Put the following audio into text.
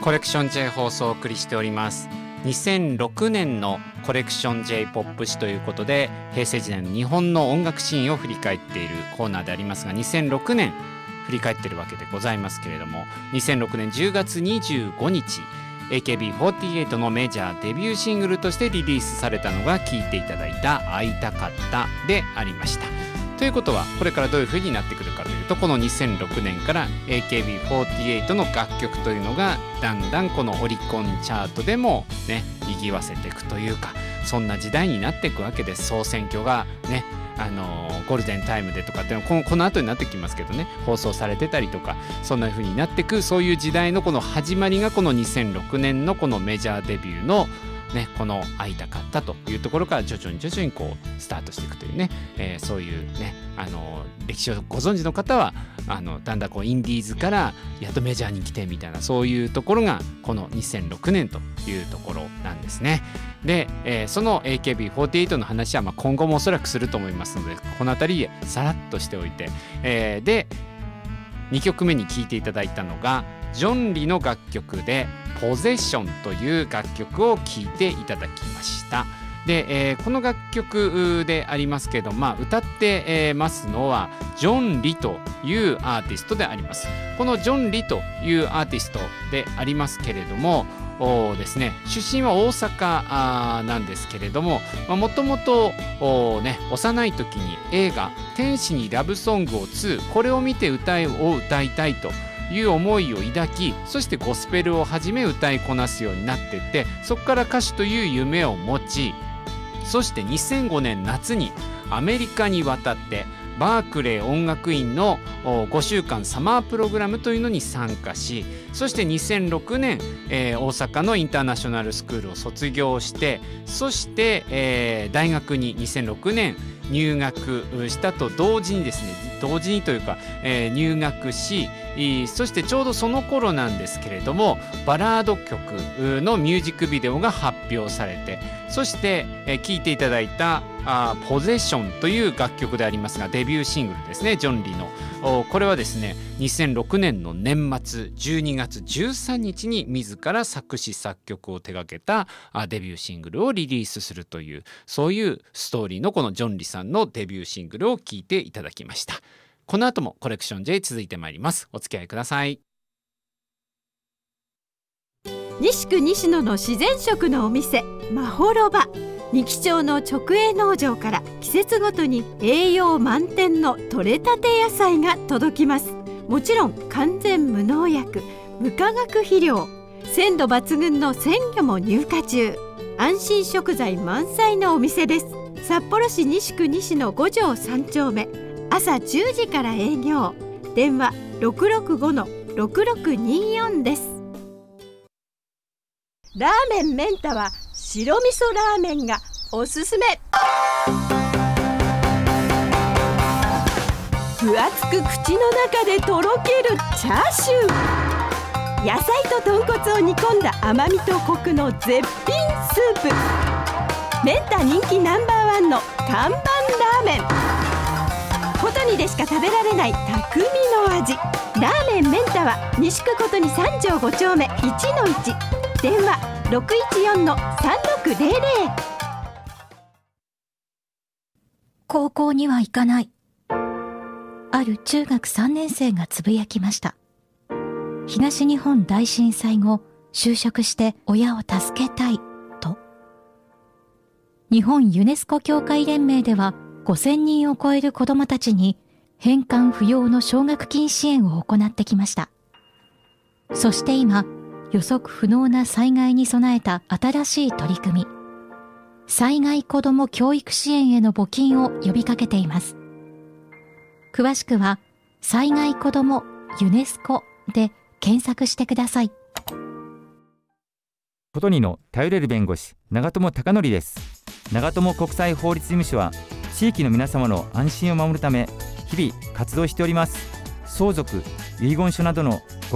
コレクション J 放送をお送りしております。2006年のコレクション J ポップ史ということで、平成時代の日本の音楽シーンを振り返っているコーナーでありますが、2006年振り返っているわけでございますけれども、2006年10月25日 AKB48 のメジャーデビューシングルとしてリリースされたのが聴いていただいた会いたかったでありました。ということは、これからどういう風になってくるかというと、この2006年から AKB48 の楽曲というのがだんだんこのオリコンチャートでもね賑わせていくというか、そんな時代になっていくわけです。総選挙がねゴールデンタイムでとかってこの後になってきますけどね、放送されてたりとか、そんな風になっていく、そういう時代のこの始まりがこの2006年のこのメジャーデビューのね、この会いたかったというところから徐々にこうスタートしていくというね、そういうね歴史をご存知の方はだんだんこうインディーズからやっとメジャーに来てみたいな、そういうところがこの2006年というところなんですね。で、その AKB48 の話は今後もおそらくすると思いますので、このあたりさらっとしておいて、で2曲目に聴いていただいたのがジョンリの楽曲でポゼッションという楽曲を聴いていただきました。で、この楽曲でありますけど、歌ってますのはジョン・リというアーティストであります。このジョン・リというアーティストでありますけれどもですね、出身は大阪なんですけれども、もともと幼い時に映画「天使にラブソングを2」これを見て歌いたいという思いを抱き、そしてゴスペルをはじめ歌いこなすようになっていって、そこから歌手という夢を持ち、そして2005年夏にアメリカに渡ってバークレー音楽院の5週間サマープログラムというのに参加し、そして2006年、大阪のインターナショナルスクールを卒業して、そして、大学に2006年入学したと同時にですね、というか、入学し、そしてちょうどその頃なんですけれども、バラード曲のミュージックビデオが発表されて、そして聴いていただいたポゼッションという楽曲でありますが、デビューシングルですね、ジョンリの。これはですね、2006年の年末12月13日に自ら作詞作曲を手掛けたデビューシングルをリリースするという、そういうストーリーのこのジョンリさんのデビューシングルを聴いていただきました。この後もコレクション J 続いてまいります。お付き合いください。 西区西野の自然食のお店まほろば、二木町の直営農場から季節ごとに栄養満点の取れたて野菜が届きます。もちろん完全無農薬無化学肥料、鮮度抜群の鮮魚も入荷中、安心食材満載のお店です。札幌市西区西野5条3丁目、朝10時から営業、電話 665-6624 です。ラーメンメンタは白味噌ラーメンがおすすめ。分厚く口の中でとろけるチャーシュー、野菜と豚骨を煮込んだ甘みとコクの絶品スープ、メンタ人気ナンバーワンの看板ラーメン、ことにでしか食べられない匠の味。ラーメンメンタは西区ことに3条5丁目 1-1、電話 614-3600。 高校には行かない。ある中学3年生がつぶやきました。東日本大震災後、就職して親を助けたいと。日本ユネスコ協会連盟では5000人を超える子どもたちに返還不要の奨学金支援を行ってきました。そして今、予測不能な災害に備えた新しい取り組み、災害子ども教育支援への募金を呼びかけています。詳しくは災害子どもユネスコで検索してください。 ことにの頼れる弁護士、長友貴則です。長友国際法律事務所は地域の皆様の安心を守るため日々活動しております。相続、遺言書などの